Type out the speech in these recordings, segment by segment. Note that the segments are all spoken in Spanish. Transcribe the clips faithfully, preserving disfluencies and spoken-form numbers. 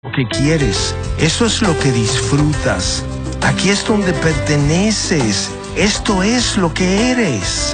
Lo que quieres, eso es lo que disfrutas. Aquí es donde perteneces. Esto es lo que eres.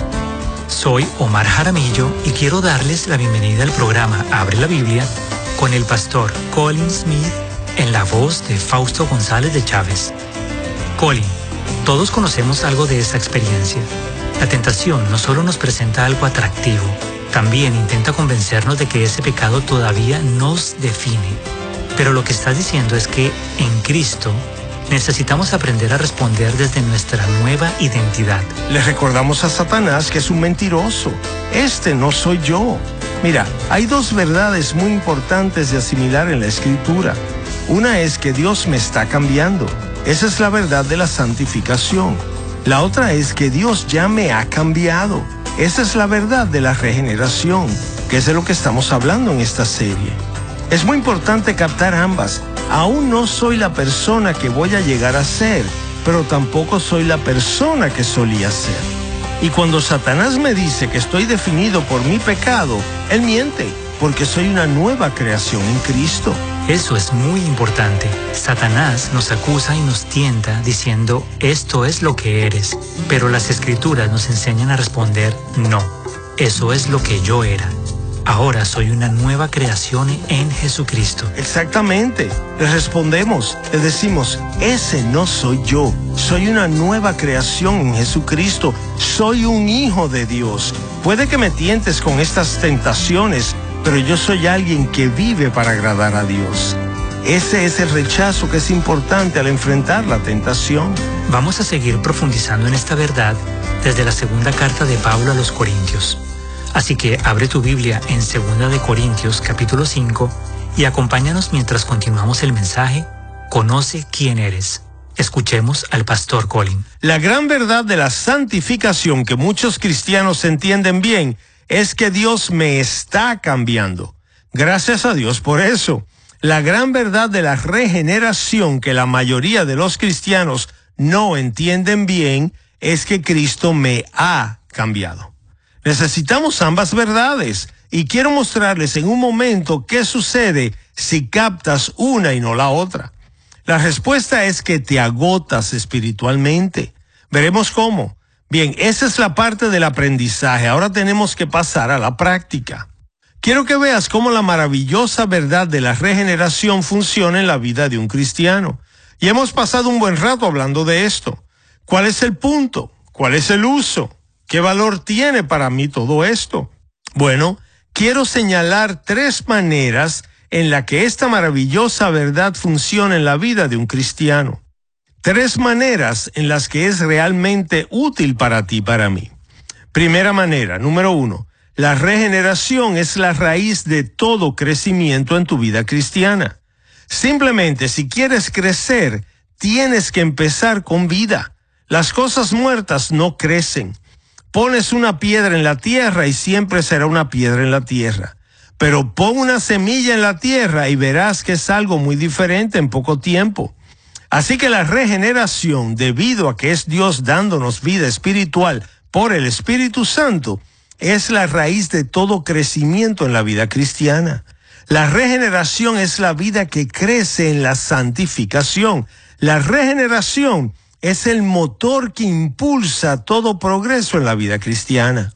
Soy Omar Jaramillo y quiero darles la bienvenida al programa Abre la Biblia con el pastor Colin Smith en la voz de Fausto González de Chávez. Colin, todos conocemos algo de esta experiencia. La tentación no solo nos presenta algo atractivo, también intenta convencernos de que ese pecado todavía nos define. Pero lo que estás diciendo es que en Cristo necesitamos aprender a responder desde nuestra nueva identidad. Le recordamos a Satanás que es un mentiroso. Este no soy yo. Mira, hay dos verdades muy importantes de asimilar en la Escritura. Una es que Dios me está cambiando. Esa es la verdad de la santificación. La otra es que Dios ya me ha cambiado. Esa es la verdad de la regeneración, que es de lo que estamos hablando en esta serie. Es muy importante captar ambas. Aún no soy la persona que voy a llegar a ser, pero tampoco soy la persona que solía ser. Y cuando Satanás me dice que estoy definido por mi pecado, él miente, porque soy una nueva creación en Cristo. Eso es muy importante. Satanás nos acusa y nos tienta diciendo, esto es lo que eres. Pero las Escrituras nos enseñan a responder, no, eso es lo que yo era. Ahora soy una nueva creación en Jesucristo. Exactamente. Le respondemos, le decimos, ese no soy yo. Soy una nueva creación en Jesucristo. Soy un hijo de Dios. Puede que me tientes con estas tentaciones, pero yo soy alguien que vive para agradar a Dios. Ese es el rechazo que es importante al enfrentar la tentación. Vamos a seguir profundizando en esta verdad desde la segunda carta de Pablo a los Corintios. Así que abre tu Biblia en segunda de Corintios capítulo cinco y acompáñanos mientras continuamos el mensaje Conoce quién eres. Escuchemos al pastor Colin. La gran verdad de la santificación que muchos cristianos entienden bien es que Dios me está cambiando. Gracias a Dios por eso. La gran verdad de la regeneración que la mayoría de los cristianos no entienden bien es que Cristo me ha cambiado. Necesitamos ambas verdades y quiero mostrarles en un momento qué sucede si captas una y no la otra. La respuesta es que te agotas espiritualmente. Veremos cómo. Bien, esa es la parte del aprendizaje. Ahora tenemos que pasar a la práctica. Quiero que veas cómo la maravillosa verdad de la regeneración funciona en la vida de un cristiano. Y hemos pasado un buen rato hablando de esto. ¿Cuál es el punto? ¿Cuál es el uso? ¿Qué valor tiene para mí todo esto? Bueno, quiero señalar tres maneras en las que esta maravillosa verdad funciona en la vida de un cristiano. Tres maneras en las que es realmente útil para ti y para mí. Primera manera, número uno, la regeneración es la raíz de todo crecimiento en tu vida cristiana. Simplemente, si quieres crecer, tienes que empezar con vida. Las cosas muertas no crecen. Pones una piedra en la tierra y siempre será una piedra en la tierra. Pero pon una semilla en la tierra y verás que es algo muy diferente en poco tiempo. Así que la regeneración, debido a que es Dios dándonos vida espiritual por el Espíritu Santo, es la raíz de todo crecimiento en la vida cristiana. La regeneración es la vida que crece en la santificación. La regeneración es el motor que impulsa todo progreso en la vida cristiana.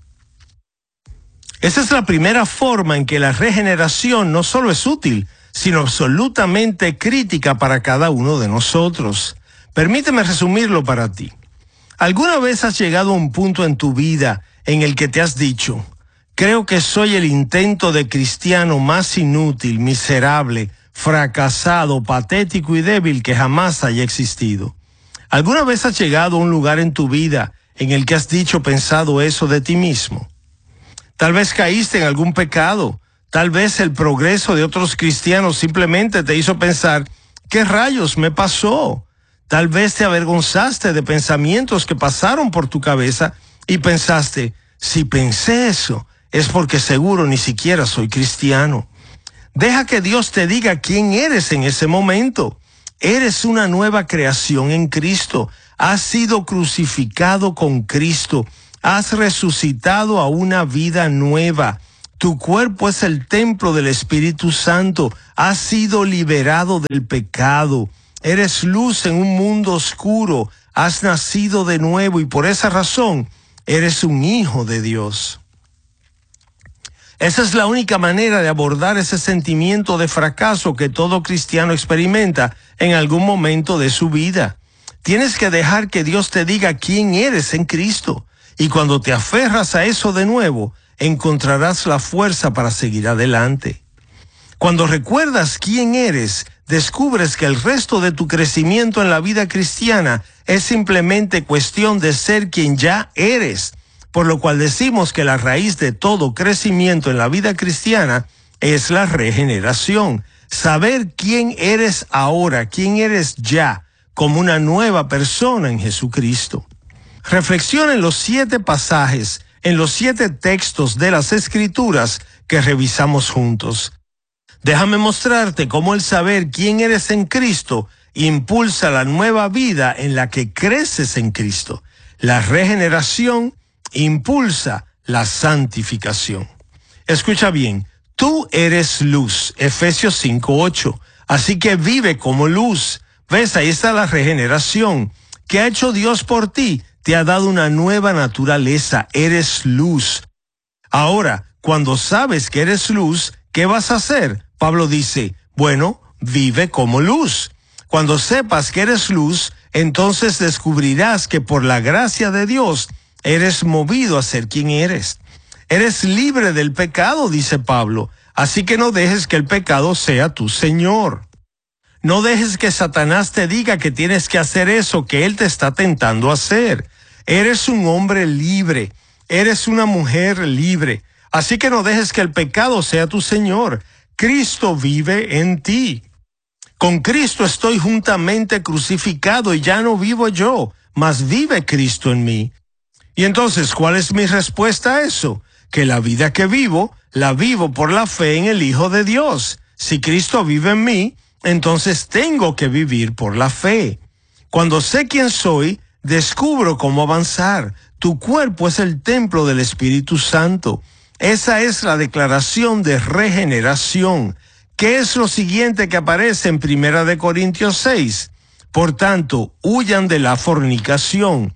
Esa es la primera forma en que la regeneración no solo es útil, sino absolutamente crítica para cada uno de nosotros. Permíteme resumirlo para ti. ¿Alguna vez has llegado a un punto en tu vida en el que te has dicho, creo que soy el intento de cristiano más inútil, miserable, fracasado, patético y débil que jamás haya existido? ¿Alguna vez has llegado a un lugar en tu vida en el que has dicho, pensado eso de ti mismo? Tal vez caíste en algún pecado. Tal vez el progreso de otros cristianos simplemente te hizo pensar, ¿qué rayos me pasó? Tal vez te avergonzaste de pensamientos que pasaron por tu cabeza y pensaste, si pensé eso, es porque seguro ni siquiera soy cristiano. Deja que Dios te diga quién eres en ese momento. Eres una nueva creación en Cristo. Has sido crucificado con Cristo. Has resucitado a una vida nueva. Tu cuerpo es el templo del Espíritu Santo. Has sido liberado del pecado. Eres luz en un mundo oscuro. Has nacido de nuevo y por esa razón eres un hijo de Dios. Esa es la única manera de abordar ese sentimiento de fracaso que todo cristiano experimenta en algún momento de su vida. Tienes que dejar que Dios te diga quién eres en Cristo. Y cuando te aferras a eso de nuevo, encontrarás la fuerza para seguir adelante. Cuando recuerdas quién eres, descubres que el resto de tu crecimiento en la vida cristiana es simplemente cuestión de ser quien ya eres, por lo cual decimos que la raíz de todo crecimiento en la vida cristiana es la regeneración. Saber quién eres ahora, quién eres ya, como una nueva persona en Jesucristo. Reflexiona en los siete pasajes, en los siete textos de las Escrituras que revisamos juntos. Déjame mostrarte cómo el saber quién eres en Cristo impulsa la nueva vida en la que creces en Cristo. La regeneración impulsa la santificación. Escucha bien, tú eres luz, Efesios cinco ocho, así que vive como luz. ¿Ves? Ahí está la regeneración. ¿Qué ha hecho Dios por ti? Te ha dado una nueva naturaleza, eres luz. Ahora, cuando sabes que eres luz, ¿qué vas a hacer? Pablo dice, bueno, vive como luz. Cuando sepas que eres luz, entonces descubrirás que por la gracia de Dios eres movido a ser quien eres. Eres libre del pecado, dice Pablo, así que no dejes que el pecado sea tu Señor. No dejes que Satanás te diga que tienes que hacer eso que él te está tentando a hacer. Eres un hombre libre, eres una mujer libre, así que no dejes que el pecado sea tu Señor. Cristo vive en ti. Con Cristo estoy juntamente crucificado y ya no vivo yo, mas vive Cristo en mí. Y entonces, ¿cuál es mi respuesta a eso? Que la vida que vivo, la vivo por la fe en el Hijo de Dios. Si Cristo vive en mí, entonces tengo que vivir por la fe. Cuando sé quién soy, descubro cómo avanzar. Tu cuerpo es el templo del Espíritu Santo. Esa es la declaración de regeneración. ¿Qué es lo siguiente que aparece en Primera de Corintios seis? Por tanto, huyan de la fornicación.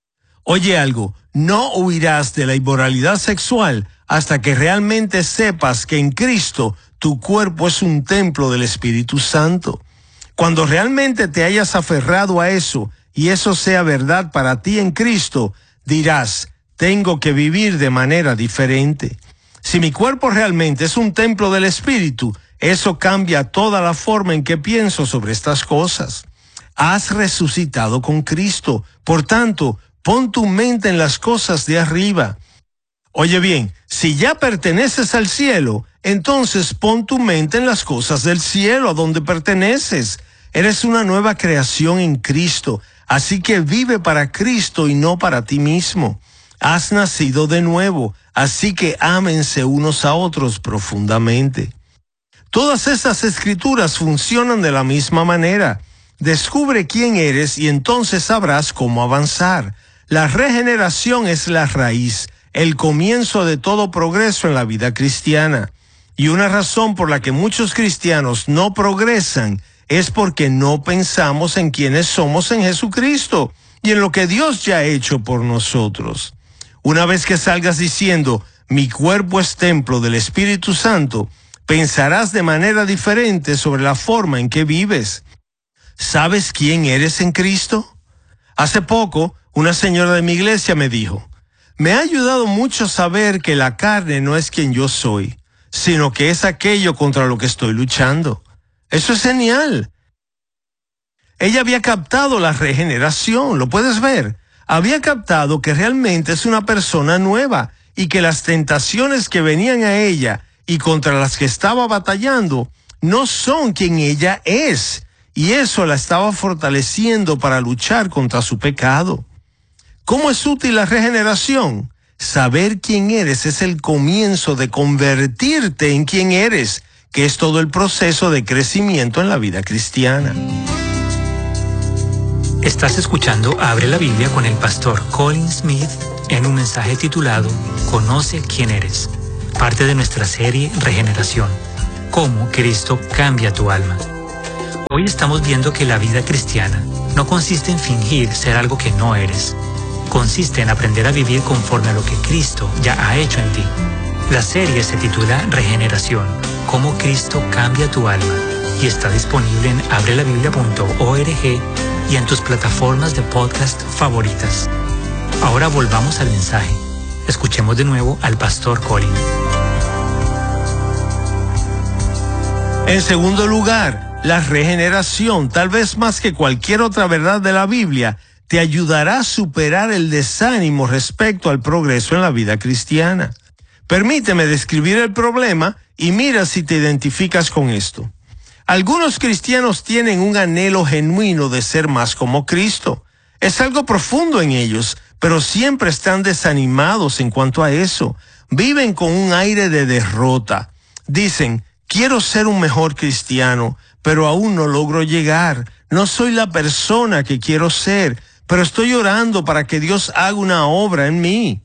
Oye algo, no huirás de la inmoralidad sexual hasta que realmente sepas que en Cristo tu cuerpo es un templo del Espíritu Santo. Cuando realmente te hayas aferrado a eso y eso sea verdad para ti en Cristo, dirás, tengo que vivir de manera diferente. Si mi cuerpo realmente es un templo del Espíritu, eso cambia toda la forma en que pienso sobre estas cosas. Has resucitado con Cristo, por tanto, pon tu mente en las cosas de arriba. Oye bien, si ya perteneces al cielo, entonces pon tu mente en las cosas del cielo, a donde perteneces. Eres una nueva creación en Cristo, así que vive para Cristo y no para ti mismo. Has nacido de nuevo, así que ámense unos a otros profundamente. Todas estas escrituras funcionan de la misma manera. Descubre quién eres y entonces sabrás cómo avanzar. La regeneración es la raíz, el comienzo de todo progreso en la vida cristiana. Y una razón por la que muchos cristianos no progresan es porque no pensamos en quiénes somos en Jesucristo y en lo que Dios ya ha hecho por nosotros. Una vez que salgas diciendo, mi cuerpo es templo del Espíritu Santo, pensarás de manera diferente sobre la forma en que vives. ¿Sabes quién eres en Cristo? Hace poco, una señora de mi iglesia me dijo, me ha ayudado mucho saber que la carne no es quien yo soy, sino que es aquello contra lo que estoy luchando. Eso es genial. Ella había captado la regeneración, ¿lo puedes ver? Había captado que realmente es una persona nueva y que las tentaciones que venían a ella y contra las que estaba batallando no son quien ella es. Y eso la estaba fortaleciendo para luchar contra su pecado. ¿Cómo es útil la regeneración? Saber quién eres es el comienzo de convertirte en quien eres, que es todo el proceso de crecimiento en la vida cristiana. Estás escuchando Abre la Biblia con el pastor Colin Smith en un mensaje titulado Conoce quién eres. parte de nuestra serie Regeneración, cómo Cristo cambia tu alma. Hoy estamos viendo que la vida cristiana no consiste en fingir ser algo que no eres. Consiste en aprender a vivir conforme a lo que Cristo ya ha hecho en ti. La serie se titula Regeneración, cómo Cristo cambia tu alma, y está disponible en abre la biblia punto org y en tus plataformas de podcast favoritas. Ahora volvamos al mensaje. Escuchemos de nuevo al pastor Colin. En segundo lugar, la regeneración, tal vez más que cualquier otra verdad de la Biblia, te ayudará a superar el desánimo respecto al progreso en la vida cristiana. Permíteme describir el problema y mira si te identificas con esto. Algunos cristianos tienen un anhelo genuino de ser más como Cristo. Es algo profundo en ellos, pero siempre están desanimados en cuanto a eso. Viven con un aire de derrota. Dicen, quiero ser un mejor cristiano, pero aún no logro llegar. No soy la persona que quiero ser, pero estoy orando para que Dios haga una obra en mí.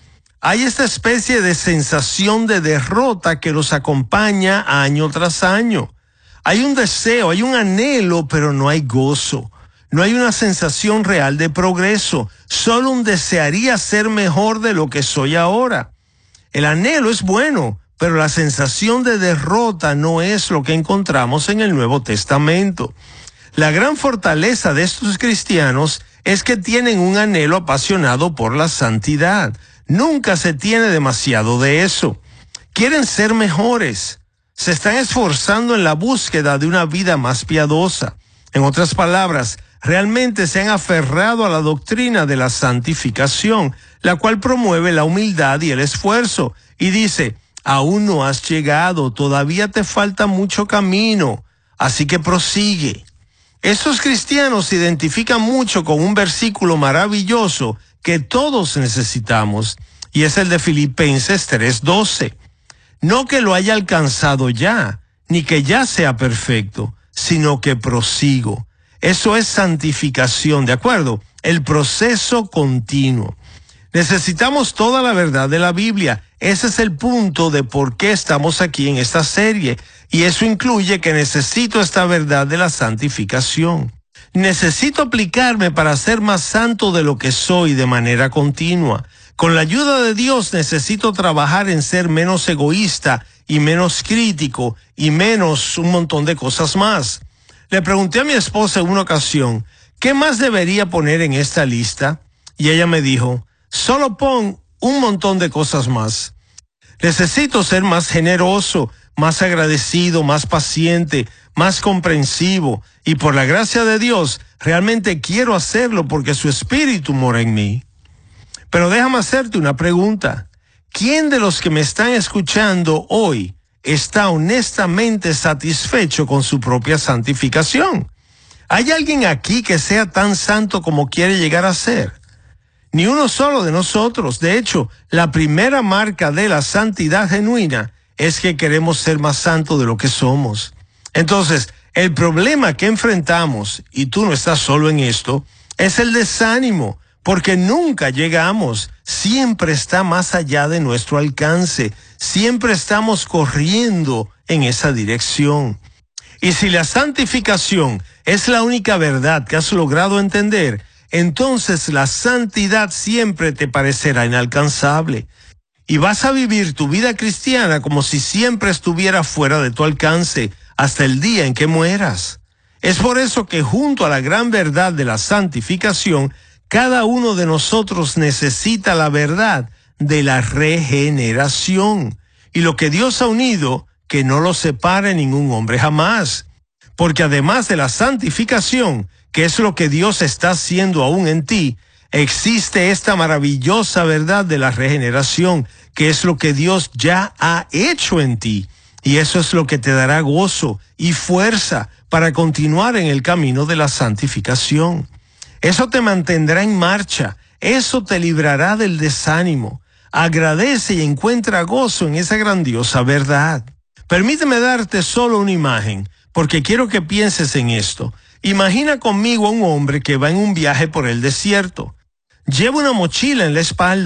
Hay esta especie de sensación de derrota que los acompaña año tras año. Hay un deseo, hay un anhelo, pero no hay gozo. No hay una sensación real de progreso. Solo un desearía ser mejor de lo que soy ahora. El anhelo es bueno, pero la sensación de derrota no es lo que encontramos en el Nuevo Testamento. La gran fortaleza de estos cristianos es que tienen un anhelo apasionado por la santidad. Nunca se tiene demasiado de eso. Quieren ser mejores. Se están esforzando en la búsqueda de una vida más piadosa. En otras palabras, realmente se han aferrado a la doctrina de la santificación, la cual promueve la humildad y el esfuerzo, y dice, aún no has llegado, todavía te falta mucho camino, así que prosigue. Estos cristianos se identifican mucho con un versículo maravilloso que todos necesitamos, y es el de Filipenses tres doce. No que lo haya alcanzado ya, ni que ya sea perfecto, sino que prosigo. Eso es santificación, ¿de acuerdo? El proceso continuo. Necesitamos toda la verdad de la Biblia. Ese es el punto de por qué estamos aquí en esta serie. Y eso incluye que necesito esta verdad de la santificación. Necesito aplicarme para ser más santo de lo que soy de manera continua. Con la ayuda de Dios necesito trabajar en ser menos egoísta y menos crítico y menos un montón de cosas más. Le pregunté a mi esposa en una ocasión, ¿qué más debería poner en esta lista? Y ella me dijo, solo pon un montón de cosas más. Necesito ser más generoso, más agradecido, más paciente, más comprensivo. Y por la gracia de Dios, realmente quiero hacerlo porque su espíritu mora en mí. Pero déjame hacerte una pregunta. ¿Quién de los que me están escuchando hoy está honestamente satisfecho con su propia santificación? ¿Hay alguien aquí que sea tan santo como quiere llegar a ser? Ni uno solo de nosotros. De hecho, la primera marca de la santidad genuina es que queremos ser más santos de lo que somos. Entonces, el problema que enfrentamos, y tú no estás solo en esto, es el desánimo, porque nunca llegamos. Siempre está más allá de nuestro alcance. Siempre estamos corriendo en esa dirección. Y si la santificación es la única verdad que has logrado entender, entonces la santidad siempre te parecerá inalcanzable. Y vas a vivir tu vida cristiana como si siempre estuviera fuera de tu alcance hasta el día en que mueras. Es por eso que junto a la gran verdad de la santificación, cada uno de nosotros necesita la verdad de la regeneración. Y lo que Dios ha unido, que no lo separe ningún hombre jamás. Porque además de la santificación, que es lo que Dios está haciendo aún en ti, existe esta maravillosa verdad de la regeneración, que es lo que Dios ya ha hecho en ti. Y eso es lo que te dará gozo y fuerza para continuar en el camino de la santificación. Eso te mantendrá en marcha, eso te librará del desánimo. Agradece y encuentra gozo en esa grandiosa verdad. Permíteme darte solo una imagen, porque quiero que pienses en esto. Imagina conmigo a un hombre que va en un viaje por el desierto. Lleva una mochila en la espalda,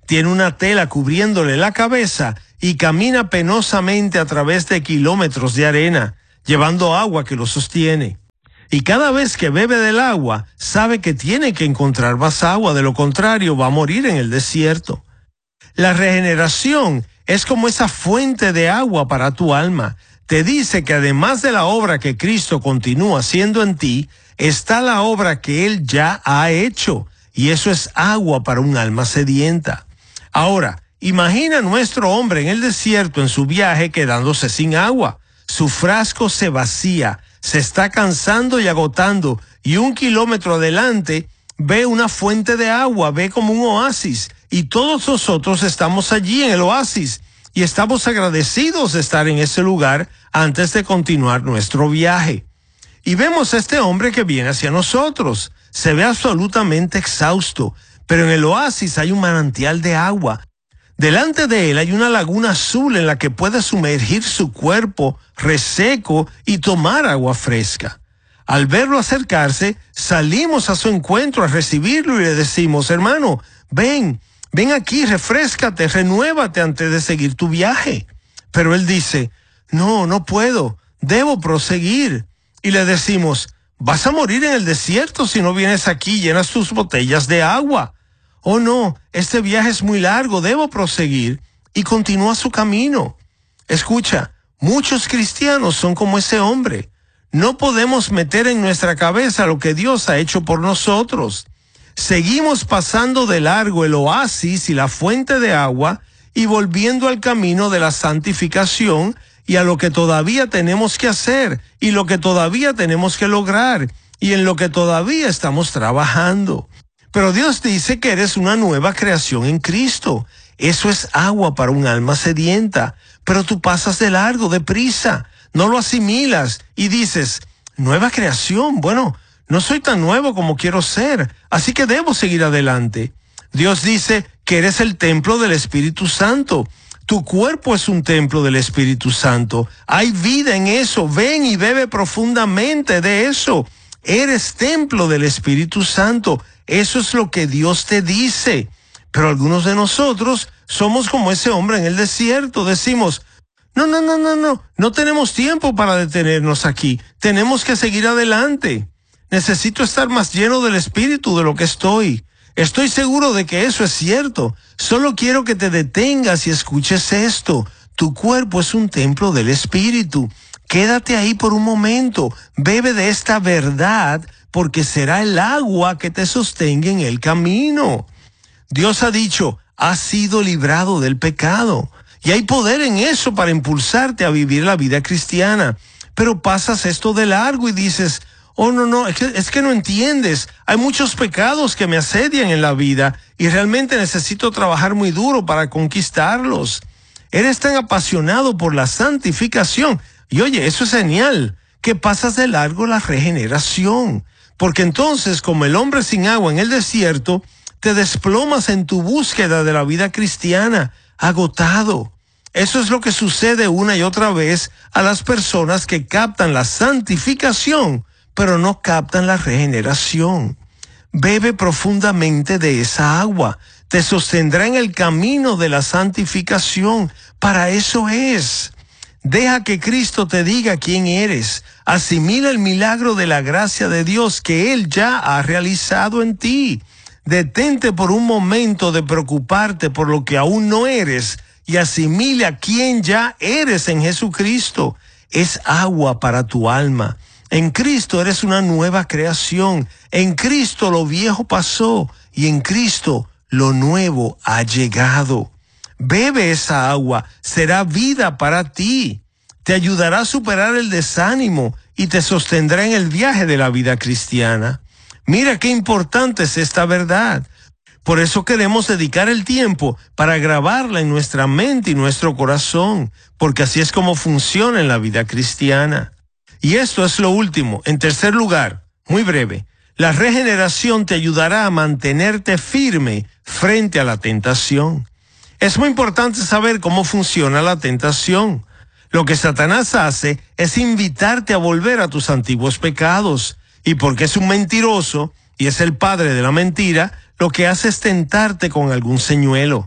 tiene una tela cubriéndole la cabeza y camina penosamente a través de kilómetros de arena, llevando agua que lo sostiene. Y cada vez que bebe del agua, sabe que tiene que encontrar más agua, de lo contrario va a morir en el desierto. La regeneración es como esa fuente de agua para tu alma. Te dice que además de la obra que Cristo continúa haciendo en ti, está la obra que Él ya ha hecho, y eso es agua para un alma sedienta. Ahora, imagina a nuestro hombre en el desierto en su viaje quedándose sin agua. Su frasco se vacía, se está cansando y agotando, y un kilómetro adelante ve una fuente de agua, ve como un oasis, y todos nosotros estamos allí en el oasis, y estamos agradecidos de estar en ese lugar antes de continuar nuestro viaje. Y vemos a este hombre que viene hacia nosotros. Se ve absolutamente exhausto, pero en el oasis hay un manantial de agua. Delante de él hay una laguna azul en la que puede sumergir su cuerpo reseco y tomar agua fresca. Al verlo acercarse, salimos a su encuentro a recibirlo y le decimos: hermano, ven, ven aquí, refréscate, renuévate antes de seguir tu viaje. Pero él dice: no, no puedo, debo proseguir. Y le decimos: vas a morir en el desierto si no vienes aquí y llenas tus botellas de agua. Oh no, este viaje es muy largo, debo proseguir. Y continúa su camino. Escucha, muchos cristianos son como ese hombre. No podemos meter en nuestra cabeza lo que Dios ha hecho por nosotros. Seguimos pasando de largo el oasis y la fuente de agua y volviendo al camino de la santificación y a lo que todavía tenemos que hacer y lo que todavía tenemos que lograr y en lo que todavía estamos trabajando. Pero Dios dice que eres una nueva creación en Cristo. Eso es agua para un alma sedienta. Pero tú pasas de largo, deprisa, no lo asimilas y dices: nueva creación, bueno, no soy tan nuevo como quiero ser, así que debo seguir adelante. Dios dice que eres el templo del Espíritu Santo. Tu cuerpo es un templo del Espíritu Santo. Hay vida en eso. Ven y bebe profundamente de eso. Eres templo del Espíritu Santo. Eso es lo que Dios te dice. Pero algunos de nosotros somos como ese hombre en el desierto. Decimos: no, no, no, no, no. No tenemos tiempo para detenernos aquí. Tenemos que seguir adelante. Necesito estar más lleno del Espíritu de lo que estoy. Estoy seguro de que eso es cierto. Solo quiero que te detengas y escuches esto. Tu cuerpo es un templo del Espíritu. Quédate ahí por un momento. Bebe de esta verdad, porque será el agua que te sostenga en el camino. Dios ha dicho: has sido librado del pecado. Y hay poder en eso para impulsarte a vivir la vida cristiana. Pero pasas esto de largo y dices: oh, no, no, es que, es que no entiendes. Hay muchos pecados que me asedian en la vida y realmente necesito trabajar muy duro para conquistarlos. Eres tan apasionado por la santificación. Y oye, eso es genial, que pasas de largo la regeneración. Porque entonces, como el hombre sin agua en el desierto, te desplomas en tu búsqueda de la vida cristiana, agotado. Eso es lo que sucede una y otra vez a las personas que captan la santificación, pero no captan la regeneración. Bebe profundamente de esa agua. Te sostendrá en el camino de la santificación. Para eso es. Deja que Cristo te diga quién eres. Asimila el milagro de la gracia de Dios que Él ya ha realizado en ti. Detente por un momento de preocuparte por lo que aún no eres y asimila quién ya eres en Jesucristo. Es agua para tu alma. En Cristo eres una nueva creación. En Cristo lo viejo pasó y en Cristo lo nuevo ha llegado. Bebe esa agua, será vida para ti. Te ayudará a superar el desánimo y te sostendrá en el viaje de la vida cristiana. Mira qué importante es esta verdad. Por eso queremos dedicar el tiempo para grabarla en nuestra mente y nuestro corazón, porque así es como funciona en la vida cristiana. Y esto es lo último. En tercer lugar, muy breve, la regeneración te ayudará a mantenerte firme frente a la tentación. Es muy importante saber cómo funciona la tentación. Lo que Satanás hace es invitarte a volver a tus antiguos pecados. Y porque es un mentiroso y es el padre de la mentira, lo que hace es tentarte con algún señuelo.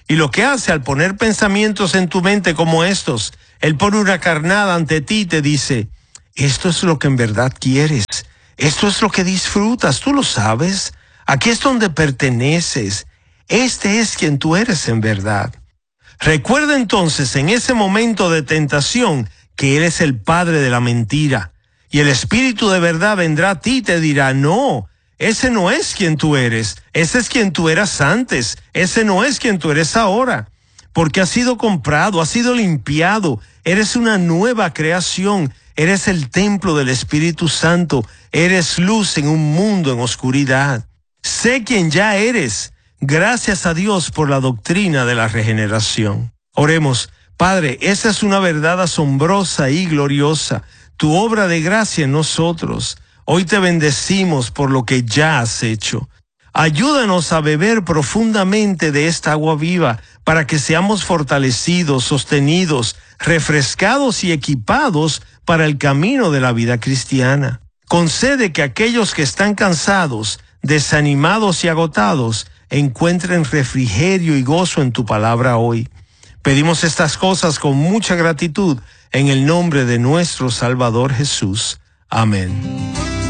Y lo que hace al poner pensamientos en tu mente como estos, Él pone una carnada ante ti y te dice, esto es lo que en verdad quieres, esto es lo que disfrutas, tú lo sabes, aquí es donde perteneces, este es quien tú eres en verdad. Recuerda entonces en ese momento de tentación que Él es el padre de la mentira, y el Espíritu de verdad vendrá a ti y te dirá, no, ese no es quien tú eres, ese es quien tú eras antes, ese no es quien tú eres ahora, porque has sido comprado, has sido limpiado, eres una nueva creación, eres el templo del Espíritu Santo, eres luz en un mundo en oscuridad. Sé quien ya eres, gracias a Dios por la doctrina de la regeneración. Oremos, Padre, esa es una verdad asombrosa y gloriosa, tu obra de gracia en nosotros. Hoy te bendecimos por lo que ya has hecho. Ayúdanos a beber profundamente de esta agua viva para que seamos fortalecidos, sostenidos, refrescados y equipados para el camino de la vida cristiana. Concede que aquellos que están cansados, desanimados y agotados encuentren refrigerio y gozo en tu palabra hoy. Pedimos estas cosas con mucha gratitud en el nombre de nuestro Salvador Jesús. Amén.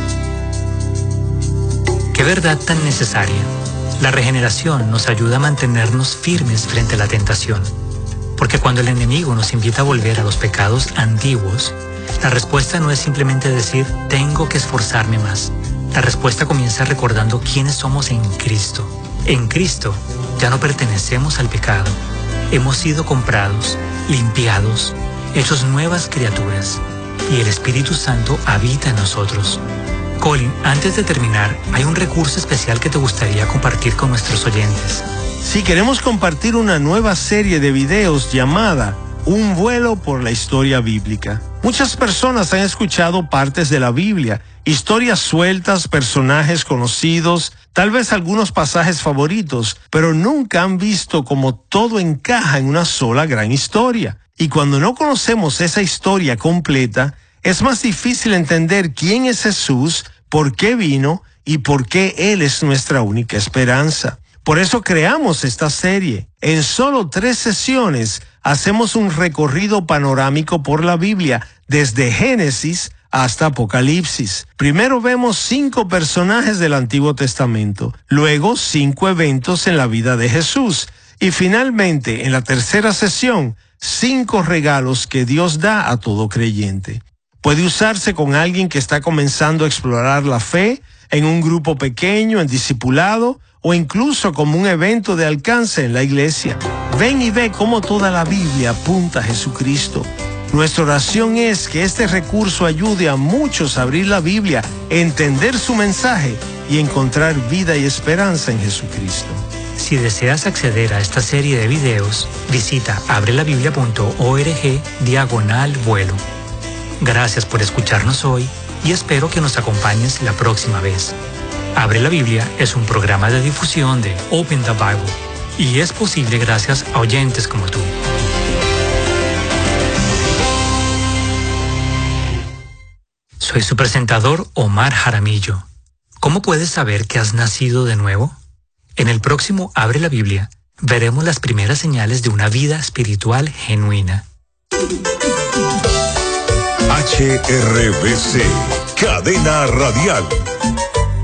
Qué verdad tan necesaria. La regeneración nos ayuda a mantenernos firmes frente a la tentación. Porque cuando el enemigo nos invita a volver a los pecados antiguos, la respuesta no es simplemente decir, tengo que esforzarme más. La respuesta comienza recordando quiénes somos en Cristo. En Cristo ya no pertenecemos al pecado. Hemos sido comprados, limpiados, hechos nuevas criaturas. Y el Espíritu Santo habita en nosotros. Colin, antes de terminar, hay un recurso especial que te gustaría compartir con nuestros oyentes. Sí, queremos compartir una nueva serie de videos llamada Un vuelo por la historia bíblica. Muchas personas han escuchado partes de la Biblia, historias sueltas, personajes conocidos, tal vez algunos pasajes favoritos, pero nunca han visto cómo todo encaja en una sola gran historia. Y cuando no conocemos esa historia completa, es más difícil entender quién es Jesús, por qué vino y por qué Él es nuestra única esperanza. Por eso creamos esta serie. En solo tres sesiones hacemos un recorrido panorámico por la Biblia, desde Génesis hasta Apocalipsis. Primero vemos cinco personajes del Antiguo Testamento, luego cinco eventos en la vida de Jesús y finalmente, en la tercera sesión, cinco regalos que Dios da a todo creyente. Puede usarse con alguien que está comenzando a explorar la fe, en un grupo pequeño, en discipulado, o incluso como un evento de alcance en la iglesia. Ven y ve cómo toda la Biblia apunta a Jesucristo. Nuestra oración es que este recurso ayude a muchos a abrir la Biblia, entender su mensaje y encontrar vida y esperanza en Jesucristo. Si deseas acceder a esta serie de videos, visita abrelabiblia punto org diagonal vuelo. Gracias por escucharnos hoy y espero que nos acompañes la próxima vez. Abre la Biblia es un programa de difusión de Open the Bible y es posible gracias a oyentes como tú. Soy su presentador Omar Jaramillo. ¿Cómo puedes saber que has nacido de nuevo? En el próximo Abre la Biblia veremos las primeras señales de una vida espiritual genuina. H R B C, Cadena Radial.